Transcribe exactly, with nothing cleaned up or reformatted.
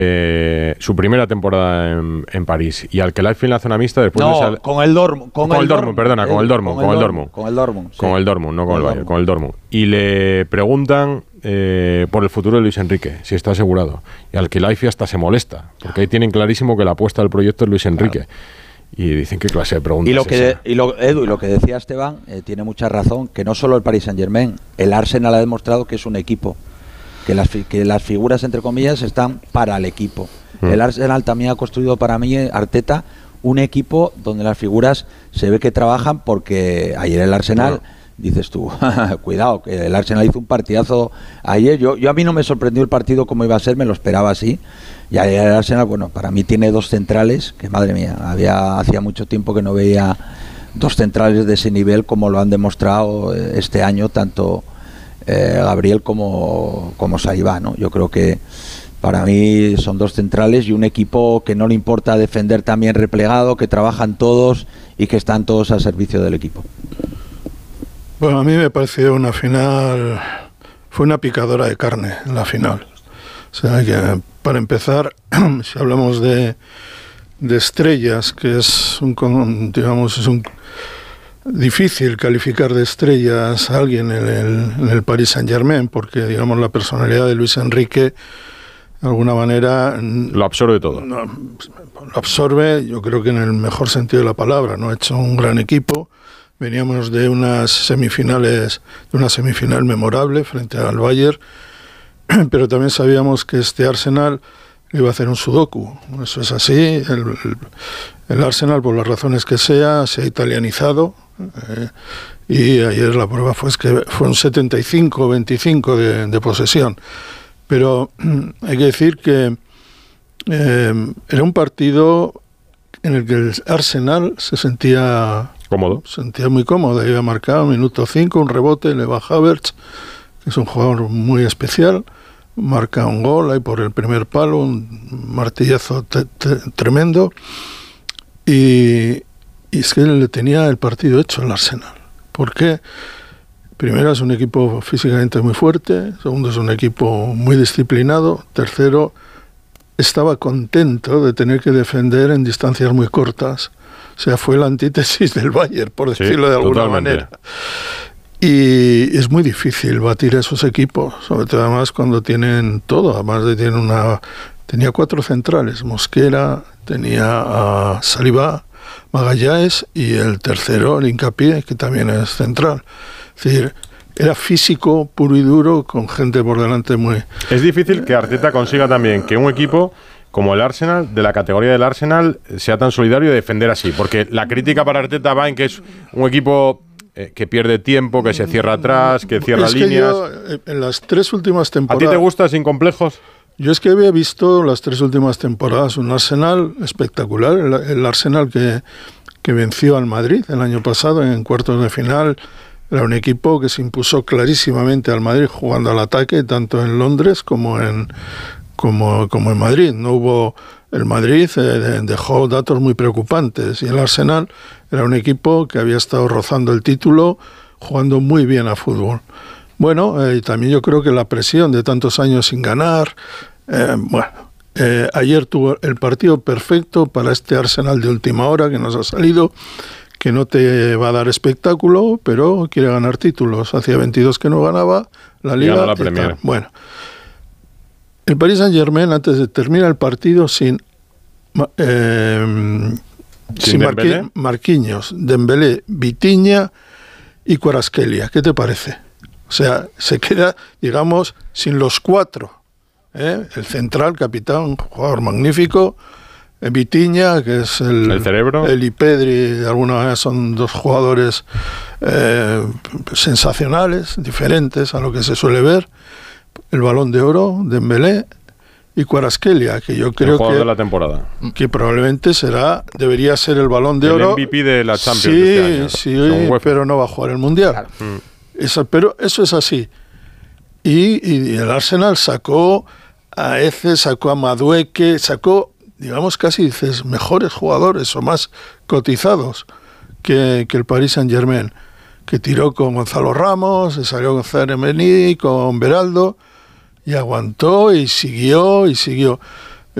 Eh, su primera temporada en, en París y al Khelaifi en la zona mixta después no, de sal... con el Dortmund con, con el el Dortmund, perdona, con el Dortmund con el Dortmund con el Dortmund, sí. con el Dortmund, no con, con el Bayern, con el Dortmund y le preguntan eh, por el futuro de Luis Enrique, si está asegurado, y al Khelaifi hasta se molesta, porque ahí tienen clarísimo que la apuesta del proyecto es Luis Enrique. Claro. Y dicen qué clase de preguntas y lo que es esa. y lo, Edu, y lo que decía Esteban eh, tiene mucha razón, que no solo el Paris Saint-Germain, el Arsenal ha demostrado que es un equipo, que las, que las figuras entre comillas están para el equipo. El Arsenal también ha construido para mí, Arteta, un equipo donde las figuras se ve que trabajan, porque ayer el Arsenal, claro. dices tú, cuidado, que el Arsenal hizo un partidazo ayer. Yo, yo a mí no me sorprendió el partido como iba a ser, me lo esperaba así. Y ayer el Arsenal, bueno, para mí tiene dos centrales, que madre mía, había hacía mucho tiempo que no veía dos centrales de ese nivel como lo han demostrado este año, tanto eh, Gabriel como, como Saliba, ¿no? Yo creo que para mí son dos centrales y un equipo que no le importa defender también replegado, que trabajan todos y que están todos al servicio del equipo. Bueno, a mí me pareció una final, fue una picadora de carne la final. O sea que, para empezar, si hablamos de, de estrellas, que es un, digamos, es un difícil calificar de estrellas a alguien en el, en el Paris Saint-Germain, porque, digamos, la personalidad de Luis Enrique de alguna manera lo absorbe todo. No, lo absorbe, yo creo que en el mejor sentido de la palabra, ¿no? Ha hecho un gran equipo. Veníamos de unas semifinales, de una semifinal memorable frente al Bayern, pero también sabíamos que este Arsenal iba a hacer un sudoku. Eso es así. El, el, el Arsenal, por las razones que sea, se ha italianizado. Eh, y ayer la prueba fue que fue un setenta y cinco veinticinco de, de posesión. Pero hay que decir que eh, era un partido en el que el Arsenal se sentía cómodo, se sentía muy cómodo. Había marcado minuto cinco, un rebote, Leva Havertz, que es un jugador muy especial, marca un gol ahí por el primer palo, un martillazo te, te, tremendo, y, y es que le tenía el partido hecho el Arsenal. ¿Por qué? Primero, es un equipo físicamente muy fuerte. Segundo, es un equipo muy disciplinado. Tercero, estaba contento de tener que defender en distancias muy cortas. O sea, fue la antítesis del Bayern, por decirlo sí, de alguna totalmente. manera. Y es muy difícil batir a esos equipos, sobre todo además cuando tienen todo. Además de tienen una, tenía cuatro centrales, Mosquera, tenía a Saliba, Magallanes y el tercero, el Hincapié, que también es central. Es decir, era físico puro y duro, con gente por delante muy... Es difícil que Arteta consiga también que un equipo como el Arsenal, de la categoría del Arsenal, sea tan solidario de defender así, porque la crítica para Arteta va en que es un equipo eh, que pierde tiempo, que se cierra atrás, que cierra es que líneas. Yo, en las tres últimas temporadas... ¿A ti te gusta sin complejos? Yo es que había visto las tres últimas temporadas un Arsenal espectacular, el, el Arsenal que, que venció al Madrid el año pasado en cuartos de final. Era un equipo que se impuso clarísimamente al Madrid jugando al ataque, tanto en Londres como en, como, como en Madrid. No hubo... El Madrid eh, dejó datos muy preocupantes y el Arsenal era un equipo que había estado rozando el título, jugando muy bien a fútbol. Bueno, eh, y también yo creo que la presión de tantos años sin ganar... Eh, bueno, eh, ayer tuvo el partido perfecto para este Arsenal de última hora que nos ha salido, que no te va a dar espectáculo, pero quiere ganar títulos. Hacía veintidós que no ganaba la Liga. La Premier. Bueno, el Paris Saint-Germain antes de terminar el partido sin, eh, sin, sin Marqui, Marquinhos, Dembélé, Vitinha y Kvaratskhelia. ¿Qué te parece? O sea, se queda, digamos, sin los cuatro. ¿eh? El central, capitán, un jugador magnífico. Vitinha, que es el, el cerebro, el y Pedri, de alguna manera son dos jugadores eh, sensacionales, diferentes a lo que se suele ver. El Balón de Oro, Dembélé y Kvaratskhelia, que yo creo el jugador que de la temporada, que probablemente será, debería ser el Balón de el Oro. M V P de la Champions. Sí, de este año, sí, pero no va a jugar el Mundial. Claro. Mm. Eso, pero eso es así. Y, y el Arsenal sacó a Eze, sacó a Madueke, sacó, digamos, casi dices, mejores jugadores o más cotizados que, que el Paris Saint-Germain, que tiró con Gonzalo Ramos, se salió con Zaire Emery, con Beraldo, y aguantó y siguió y siguió.